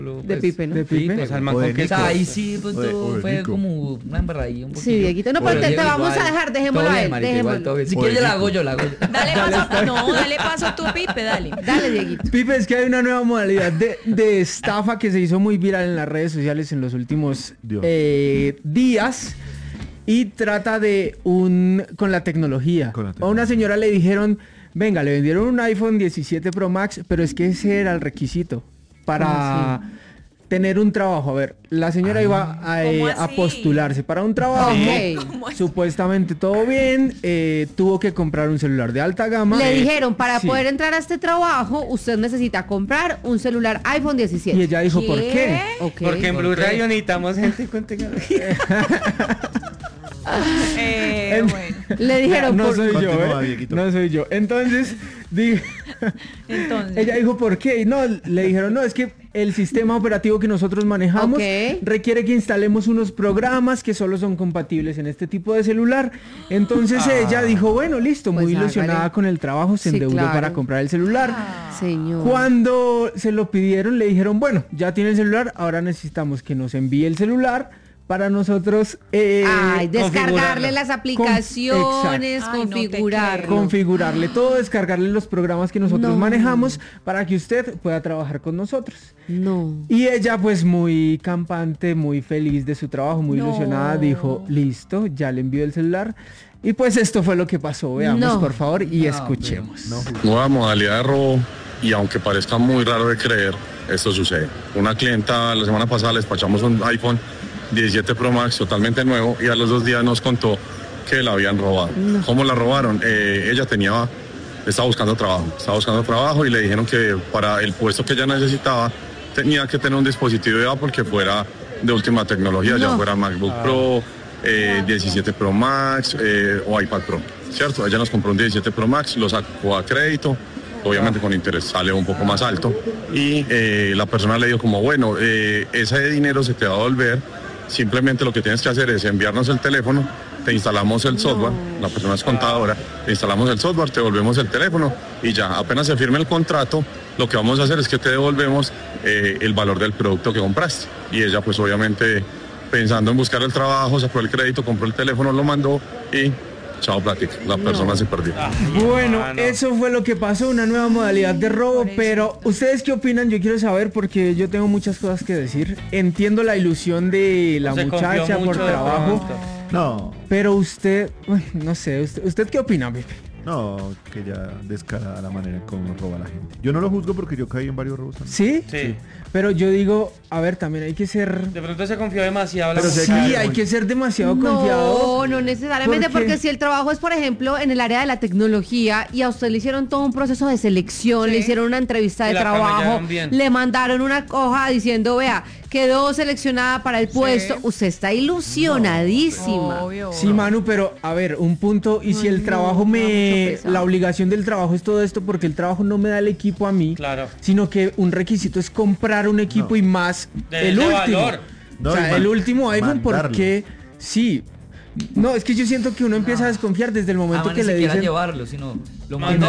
De Pipe, ¿no? De Pipe. O sea, el man con que ahí sí, pues fue Nico. como una embarradilla un poquito. Sí, Dieguito. No, pero te vamos a dejar, dejémoslo a él. Dejémoslo. Si quieres yo la hago yo. Dale paso a tu Pipe, dale. Dale, Dieguito. Pipe, es que hay una nueva modalidad de estafa que se hizo muy viral en las redes sociales en los últimos días y trata de con la tecnología. A una señora le dijeron, venga, le vendieron un iPhone 17 Pro Max, pero es que ese era el requisito para tener un trabajo. A ver, la señora iba a postularse para un trabajo. Supuestamente todo bien. Tuvo que comprar un celular de alta gama. Le dijeron, para poder entrar a este trabajo, usted necesita comprar un celular iPhone 17. Y ella dijo, ¿por qué? Porque en Blue Radio necesitamos gente con tecnología. Bueno. Le dijeron, no soy yo, no soy yo. Entonces, ella dijo, ¿por qué? Y no, le dijeron, no, es que el sistema operativo que nosotros manejamos requiere que instalemos unos programas que solo son compatibles en este tipo de celular. Entonces ella dijo, bueno, listo, muy ilusionada con el trabajo, se endeudó para comprar el celular. Señor. Cuando se lo pidieron, le dijeron, bueno, ya tiene el celular, ahora necesitamos que nos envíe el celular para nosotros descargarle las aplicaciones, configurarle todo, descargarle los programas que nosotros manejamos para que usted pueda trabajar con nosotros. Y ella, pues muy campante, muy feliz de su trabajo, muy ilusionada, dijo, listo, ya le envío el celular. Y pues esto fue lo que pasó. Veamos por favor y escuchemos. Nueva modalidad de robo, y aunque parezca muy raro de creer, esto sucede. Una clienta la semana pasada le despachamos un iPhone 17 Pro Max totalmente nuevo y a los 2 días nos contó que la habían robado. ¿Cómo la robaron? Ella estaba buscando trabajo y le dijeron que para el puesto que ella necesitaba tenía que tener un dispositivo de Apple que fuera de última tecnología, ya fuera MacBook Pro, 17 Pro Max o iPad Pro, ¿cierto? Ella nos compró un 17 Pro Max, lo sacó a crédito, obviamente con interés sale un poco más alto, y la persona le dijo como, bueno, ese dinero se te va a devolver. Simplemente lo que tienes que hacer es enviarnos el teléfono, te instalamos el software, la persona es contadora, te instalamos el software, te devolvemos el teléfono y ya, apenas se firme el contrato, lo que vamos a hacer es que te devolvemos el valor del producto que compraste. Y ella pues obviamente pensando en buscar el trabajo, sacó el crédito, compró el teléfono, lo mandó y chao plática, la persona se perdió. Bueno, eso fue lo que pasó, una nueva modalidad de robo, pero ¿ustedes qué opinan? Yo quiero saber porque yo tengo muchas cosas que decir. Entiendo la ilusión de la muchacha por trabajo. No. Pero usted, no sé, ¿usted qué opina, Pepe? No, que ya descarada la manera en cómo roba la gente. Yo no lo juzgo porque yo caí en varios robos también. ¿Sí? Sí. Pero yo digo, a ver, también hay que ser... De pronto se confió demasiado. Pero sí, hay que ser demasiado confiado. No necesariamente, porque si el trabajo es, por ejemplo, en el área de la tecnología y a usted le hicieron todo un proceso de selección, le hicieron una entrevista de trabajo, le mandaron una hoja diciendo, vea, quedó seleccionada para el puesto, usted está ilusionadísima. Sí, Manu, pero a ver, un punto, y si el trabajo la obligación del trabajo es todo esto, porque el trabajo no me da el equipo a mí, sino que un requisito es comprar un equipo y más el último. O sea, el último iPhone, porque sí. No, es que yo siento que uno empieza a desconfiar desde el momento que le dicen llevarlo, sino lo mandó.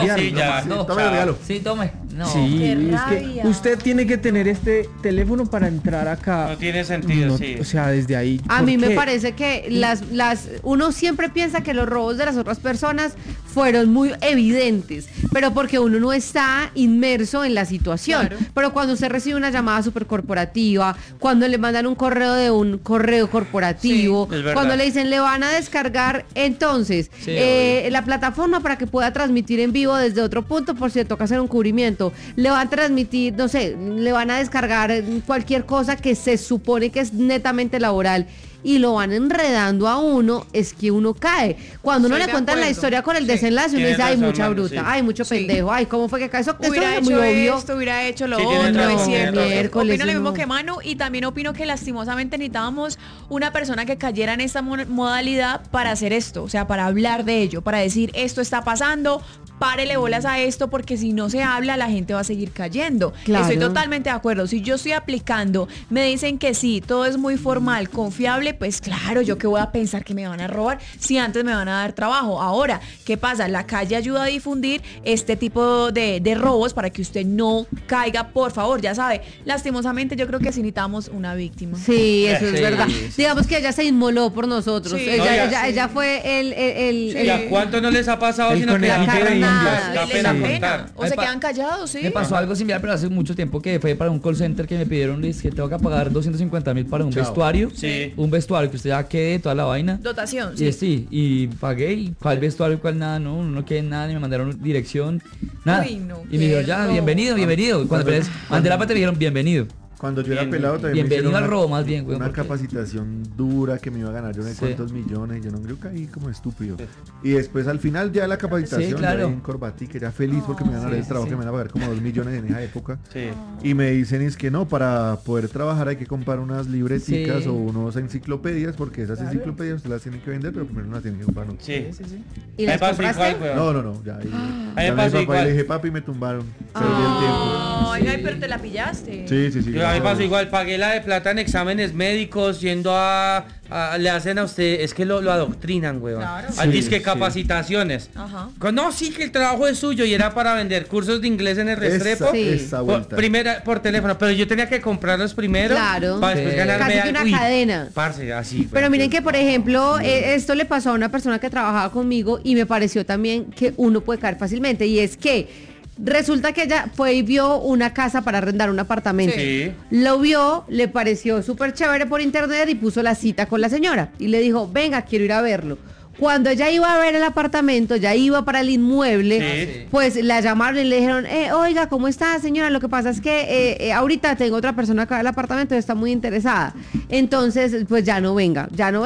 Sí, tome. No. Sí, qué es rabia. que usted tiene que tener este teléfono para entrar acá. No tiene sentido, sí. O sea, desde ahí. A mí me parece que uno siempre piensa que los robos de las otras personas fueron muy evidentes, pero porque uno no está inmerso en la situación. Pero cuando usted recibe una llamada súper corporativa, cuando le mandan un correo de un correo corporativo, cuando le dicen le van a descargar entonces la plataforma para que pueda transmitir en vivo desde otro punto, por si toca hacer un cubrimiento, le van a transmitir, no sé, le van a descargar cualquier cosa que se supone que es netamente laboral, y lo van enredando a uno, es que uno cae. Cuando uno le cuentan la historia con el desenlace, uno dice, ay, mucha bruta, ay, mucho pendejo, ay, ¿cómo fue que cae? Eso hubiera es muy hecho obvio. esto, hubiera hecho lo otro, es cierto. Miércoles, opino lo mismo que Manu, y también opino que lastimosamente necesitábamos una persona que cayera en esta modalidad para hacer esto, o sea, para hablar de ello, para decir, esto está pasando, párele bolas a esto, porque si no se habla, la gente va a seguir cayendo. Claro. Estoy totalmente de acuerdo. Si yo estoy aplicando, me dicen que sí, todo es muy formal, confiable, pues claro, yo qué voy a pensar que me van a robar si antes me van a dar trabajo. Ahora, ¿qué pasa? La calle ayuda a difundir este tipo de robos para que usted no caiga, por favor, ya sabe. Lastimosamente yo creo que sí necesitamos una víctima. Sí, eso es Sí. verdad. Digamos que ella se inmoló por nosotros. Sí. Ella fue el ¿Y a cuánto no les ha pasado? El Sino que la conejillo de gente Indias. da Y les pena da contar. pena. O se quedan callados, sí. Me pasó algo similar, pero hace mucho tiempo, que fue para un call center que me pidieron, es que tengo que pagar 250.000 para un vestuario. Sí. Un vestuario que usted ya quede, toda la vaina. Dotación, Sí, sí. sí, y pagué, y cuál vestuario, cuál nada, no quedé nada, ni me mandaron dirección, nada. Uy, no, y me dijeron, qué ya, robo. bienvenido. Cuando apenas mandé la plata me dijeron, bienvenido. Cuando yo era Bien, pelado también me bienvenido hicieron al robo, más bien, güey, una porque- capacitación dura que me iba a ganar yo no sé Sí. cuántos millones, y yo no creo que ahí como estúpido. Y después al final ya la capacitación, Sí, claro. yo ahí en Corbatica, era feliz porque me iban a dar Sí, el trabajo sí. que me iban a pagar como 2 millones en esa época. Sí. Y me dicen es que no, para poder trabajar hay que comprar unas libreticas Sí. o unas enciclopedias, porque esas enciclopedias usted las tienen que vender, pero primero las tienen que comprar. ¿No? Sí. ¿Y Me las pasó compraste? igual, weón. No, ya ahí. A mí me Ya pasó mi papá igual. le dije, papi, me tumbaron. Perdí el tiempo. Ay, pero te la pillaste. Sí. Yo, a mí pasó igual, pagué la de plata en exámenes médicos, yendo le hacen a usted, es que lo adoctrinan, weón. Claro. Al Sí, disque sí. capacitaciones. Ajá. No, sí, que el trabajo es suyo y era para vender cursos de inglés en el Restrepo. Sí. Esa vuelta. Por teléfono, pero yo tenía que comprarlos primero. Claro. Para después Sí. ganarme Casi que una cadena. Parce, así. Pero weón. miren que, por ejemplo, esto le pasó a una persona que trabajaba conmigo y me pareció también que uno puede caer fácilmente. Y es que resulta que ella fue y vio una casa para arrendar un apartamento. Sí. Lo vio, le pareció súper chévere por internet y puso la cita con la señora. Y le dijo, venga, quiero ir a verlo. Cuando ella iba a ver el apartamento, ya iba para el inmueble, Sí. pues la llamaron y le dijeron, oiga, ¿cómo está, señora? Lo que pasa es que ahorita tengo otra persona acá en el apartamento y está muy interesada. Entonces, pues ya no venga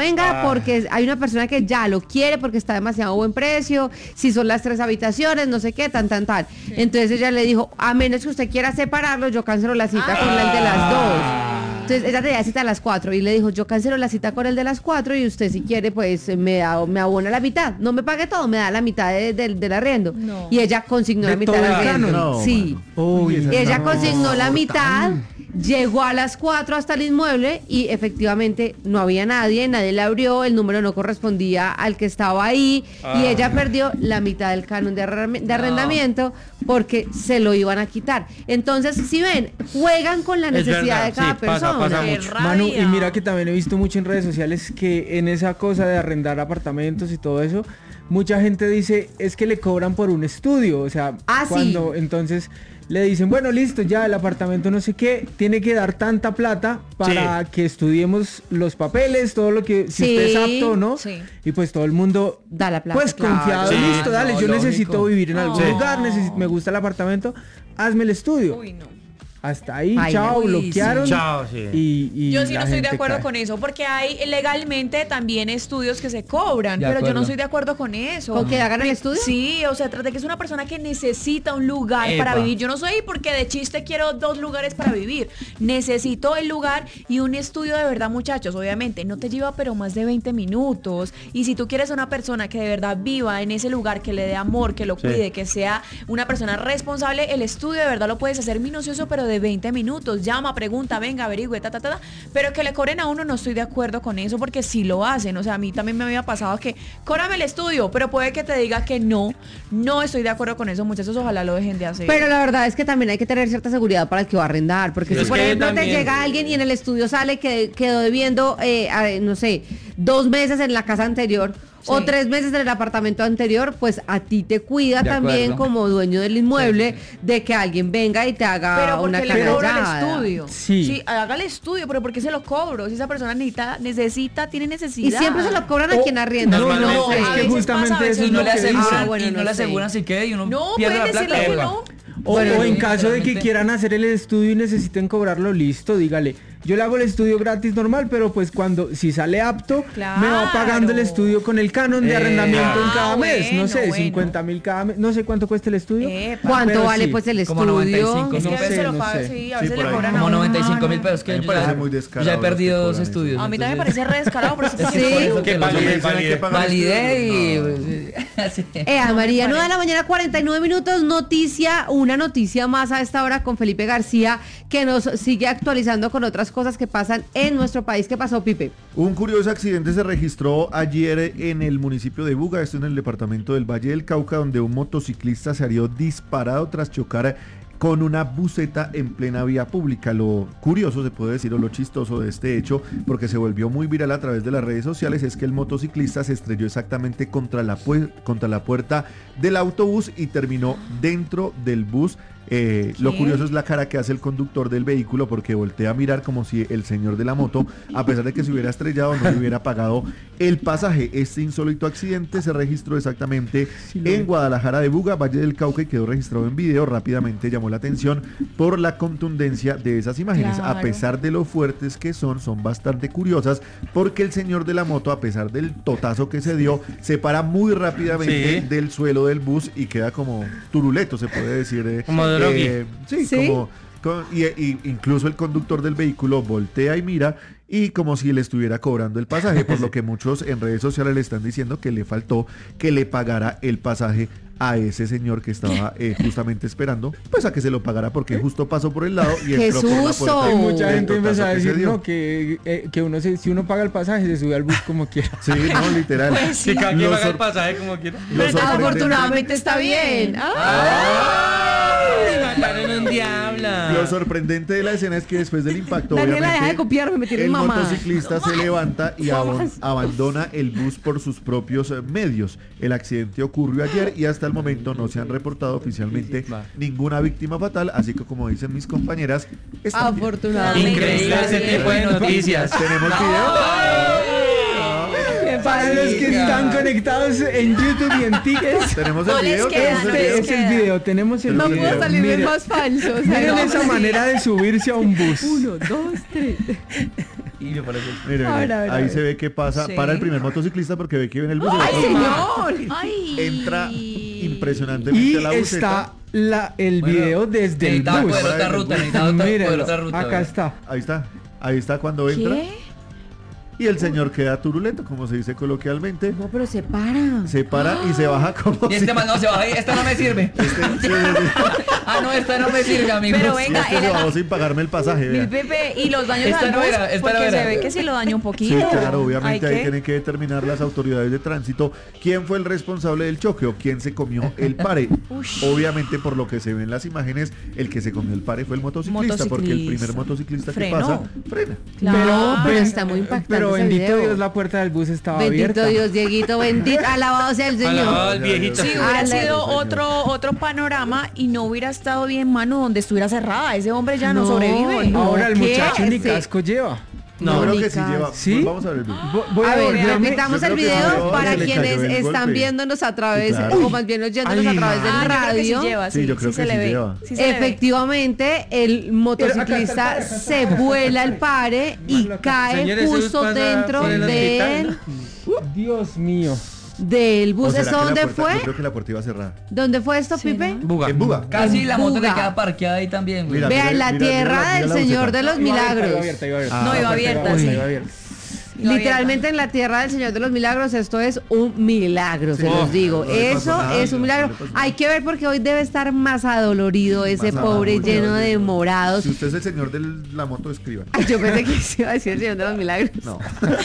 porque hay una persona que ya lo quiere porque está demasiado buen precio, si son las 3 habitaciones, no sé qué, tan. Entonces ella le dijo, a menos que usted quiera separarlo, yo cancelo la cita con el de las 2. Entonces ella tenía cita a las 4 y le dijo, yo cancelo la cita con el de las 4 y usted si quiere pues me abona la mitad. No me pague todo, me da la mitad del arriendo. No. Y ella consignó ¿De la mitad todo del el arriendo. canon? No, Sí. Uy, esa Y ella no. consignó la mitad, llegó a las 4 hasta el inmueble y efectivamente no había nadie la abrió, el número no correspondía al que estaba ahí y ella perdió la mitad del canon de arrendamiento porque se lo iban a quitar. Entonces, si ven, juegan con la Es necesidad verdad, de cada sí, pasa persona. Qué mucho. rabia. Manu, y mira que también he visto mucho en redes sociales que en esa cosa de arrendar apartamentos y todo eso, mucha gente dice, es que le cobran por un estudio, o sea, Ah, cuando entonces le dicen, bueno, listo, ya el apartamento no sé qué, tiene que dar tanta plata para que estudiemos los papeles, todo lo que, si Sí, usted es apto o no, sí. y pues todo el mundo, Da la plata, pues claro. confiado, Sí. listo, dale, No, yo lógico. necesito vivir en algún Sí. lugar, me gusta el apartamento, hazme el estudio. Uy, no. Hasta ahí, Baila. chao, Uy, bloquearon. sí. Chao, sí. Y Yo sí la no estoy de gente acuerdo cae. con eso, porque hay legalmente también estudios que se cobran, De pero yo no acuerdo. estoy de acuerdo con eso. ¿Con que hagan el estudio? Sí, o sea, trata de que es una persona que necesita un lugar Epa. para vivir. Yo no soy porque de chiste quiero 2 lugares para vivir. Necesito el lugar y un estudio de verdad, muchachos. Obviamente, no te lleva pero más de 20 minutos. Y si tú quieres una persona que de verdad viva en ese lugar, que le dé amor, que lo cuide, que sea una persona responsable, el estudio de verdad lo puedes hacer minucioso, pero de 20 minutos. Llama, pregunta, venga, averigüe, pero que le cobren a uno no estoy de acuerdo con eso porque sí lo hacen. O sea, a mí también me había pasado que cóbrame el estudio, pero puede que te diga que no estoy de acuerdo con eso, muchachos, ojalá lo dejen de hacer. Pero la verdad es que también hay que tener cierta seguridad para el que va a arrendar, porque Sí, si es por que ejemplo te también- llega alguien y en el estudio sale que quedó debiendo, no sé, 2 meses en la casa anterior o 3 meses en el apartamento anterior, pues a ti te cuida De también acuerdo. como dueño del inmueble de que alguien venga y te haga pero una porque le cobra el canallada. estudio. Sí. Haga el estudio, pero ¿por qué se lo cobro? Si esa persona necesita, tiene Y necesidad. siempre se lo cobran a quien arrienda. No, Normalmente. no, es a que veces justamente pasa, a eso veces es Y no lo le que dicen. aseguran, bueno, y no no le sé. aseguran si queda y uno No, pierde pueden la decirle plata. que no. O Bueno, en sí, caso de que totalmente. quieran hacer el estudio y necesiten cobrarlo, listo, dígale, yo le hago el estudio gratis normal, pero pues si sale apto, me va pagando el estudio con el canon de arrendamiento en cada mes. No sé, 50.000 cada mes. No sé cuánto cuesta el estudio. ¿Cuánto vale pues el como estudio? 95. Es que a veces lo pagan, sí, a veces le cobran como 95.000 pesos. Que me yo parece ya, muy descarado ya he perdido lo que 2 cobran estudios. A mí también me parece re descarado, pero Que valide. Validé y... María, 9 de la mañana, 49 minutos, una noticia más a esta hora con Felipe García, que nos sigue actualizando con otras cosas que pasan en nuestro país. ¿Qué pasó, Pipe? Un curioso accidente se registró ayer en el municipio de Buga, esto en el departamento del Valle del Cauca, donde un motociclista salió disparado tras chocar con una buseta en plena vía pública. Lo curioso, se puede decir, o lo chistoso de este hecho, porque se volvió muy viral a través de las redes sociales, es que el motociclista se estrelló exactamente contra la puerta del autobús y terminó dentro del bus. Lo curioso es la cara que hace el conductor del vehículo, porque voltea a mirar como si el señor de la moto, a pesar de que se hubiera estrellado, no le hubiera pagado el pasaje. Este insólito accidente se registró exactamente en Guadalajara de Buga, Valle del Cauca, y quedó registrado en video. Rápidamente llamó la atención por la contundencia de esas imágenes. Claro. A pesar de lo fuertes que son bastante curiosas, porque el señor de la moto, a pesar del totazo que se dio, se para muy rápidamente del suelo del bus y queda como turuleto, se puede decir. Como sí, y incluso el conductor del vehículo voltea y mira, y como si le estuviera cobrando el pasaje, por lo que muchos en redes sociales le están diciendo que le faltó que le pagara el pasaje a ese señor que estaba justamente esperando, pues a que se lo pagara, porque justo pasó por el lado y entró por la puerta. Y mucha gente empezó a que se decir dio. que si uno paga el pasaje se sube al bus como quiera. Sí, no, literal. Pues sí. Que cada quien paga el pasaje como quiera. Pero afortunadamente está bien. Mataron un diablo. Lo sorprendente de la escena es que después del impacto, Daniela, obviamente, deja de copiarme, me tiene el mamá. motociclista se levanta y abandona el bus por sus propios medios. El accidente ocurrió ayer y hasta el momento no se han reportado oficialmente ninguna víctima fatal, así que, como dicen mis compañeras, está bien. Afortunadamente. Increíble ese tipo de noticias. ¿Tenemos video? Para los que están conectados en YouTube y en TikTok, ¿Tenemos No el les video? queda, ¿Tenemos no el les video? es el video, tenemos el No video. puedo salir del Miren, más falso. O sea, miren no. esa manera de subirse a un bus. 1, 2, 3. Y yo por eso... Miren, A ver, a ver, a ahí ver. se ve que pasa, Sí. para el primer motociclista porque ve que viene el bus. ¡Ay, señor! Ay. Entra impresionantemente Y a la buseta. está el video desde el necesitaba bus. coger otra ruta, necesitaba Mírenlo, coger otra ruta. acá está. Ahí está cuando entra. ¿Qué? Y el señor queda turuleto, como se dice coloquialmente. No, pero se para. Se para y se baja como Y este si- man no se baja ahí, esta no me sirve. Ah, no, esta no me sirve, amigos. Pero venga, Este se bajó sin pagarme el pasaje, vea. Mi Pepe, y los daños Esta al no bus, era, esta porque no era. se ve que si lo dañó un poquito. Sí, claro, obviamente Hay ahí que- tienen que determinar las autoridades de tránsito quién fue el responsable del choque o quién se comió el pare. Ush. Obviamente, por lo que se ve en las imágenes, el que se comió el pare fue el motociclista, porque el primer motociclista que Frenó. pasa, frena. Claro. Pero está muy impactante Pero ese bendito video. Dios, la puerta del bus estaba Bendito abierta. Dios, Dieguito, bendito. Alabado sea el Alabado Señor. al viejito. Sí, hubiera Ah, sido señor. otro panorama y no hubiera estado bien, mano, donde estuviera cerrada. Ese hombre ya no sobrevive. no. Ahora el ¿Qué? muchacho ni Sí. casco lleva. No, creo que sí Nicas. lleva. ¿Sí? Vamos a ver el video. Voy A ver, volverme- repitamos yo el creo que video no, para se le quienes cayó el están golpe. viéndonos a través, Claro. o más bien oyéndonos Ay, a través del Ah, yo creo que radio. sí lleva, Sí, yo creo se que le sí ve. lleva. Sí se le ve. Efectivamente, el motociclista se vuela el pare y cae Señores, eso justo pasa dentro por el del hospital. Dios mío. bus. ¿O será ¿Esto que la dónde puerta- fue? Yo creo que la puerta iba cerrada. ¿Dónde fue esto, Sí, Pipe? ¿no? Buga. En Buga. Casi la moto le Buga. queda parqueada ahí también, güey. Mira, Vean la mira tierra la del buseta. Señor de los Milagros. Iba abierta. No, iba abierta, sí. Iba abierta. Literalmente en la tierra del Señor de los Milagros, esto es un milagro, se los digo. no le pasó Eso nada, es un no milagro. le pasó nada. Hay que ver porque hoy debe estar más adolorido ese Más pobre abajo, lleno ya, de ya. morados. Si usted es el señor de la moto, escriban. Ay, yo pensé que se iba a decir el Señor de los Milagros. No.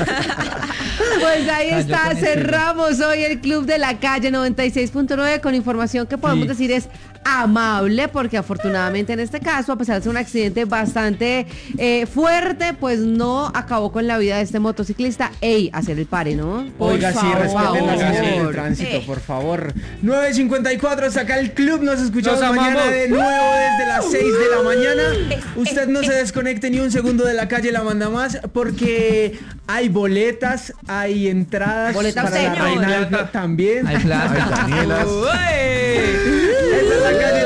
Pues ahí Ah, yo está, con estilo. cerramos hoy el Club de la Calle 96.9 con información que podemos decir es amable, porque afortunadamente en este caso, a pesar de ser un accidente bastante fuerte, pues no acabó con la vida de este motociclista. Ey, hacer el pare, ¿no? Oiga, sí, respeten las señales de favor. tránsito, por favor. 9:54, saca el club. Nos escuchamos Los mañana amamos. de nuevo desde las 6 de la mañana. Usted no se desconecte ni un segundo de la calle La Manda Más, porque hay boletas, hay entradas Boleta para la señor. reina Hay del plata. también. Hay plata. Ay, Danielas. Esta es la calle